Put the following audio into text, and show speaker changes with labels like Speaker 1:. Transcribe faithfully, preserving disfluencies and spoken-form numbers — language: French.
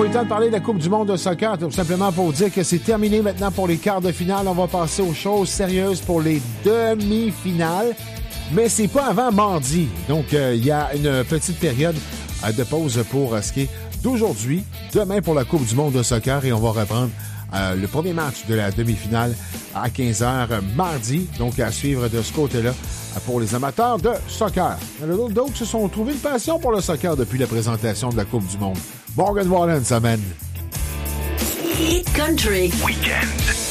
Speaker 1: pas eu le temps de parler de la Coupe du monde de soccer, tout simplement pour dire que c'est terminé maintenant pour les quarts de finale. On va passer aux choses sérieuses pour les demi-finales. Mais c'est pas avant mardi. Donc, euh, il y a une petite période euh, de pause pour euh, ce qui est d'aujourd'hui, demain pour la Coupe du monde de soccer. Et on va reprendre euh, le premier match de la demi-finale à quinze heures mardi. Donc, à suivre de ce côté-là euh, pour les amateurs de soccer. Il y en a d'autres d'autres qui se sont trouvés une passion pour le soccer depuis la présentation de la Coupe du monde. Morgan Wallen s'amène.
Speaker 2: Hit Country
Speaker 3: Weekend.